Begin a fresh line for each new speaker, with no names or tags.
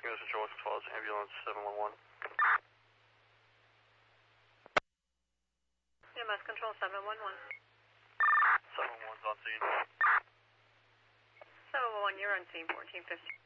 King Control Falls, ambulance 711.
EMS Control 711.
711's on scene.
711, you're on scene, 1450.